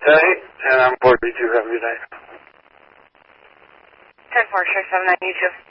day, and I'm 42. Have a good day. 10-4, 679, you too.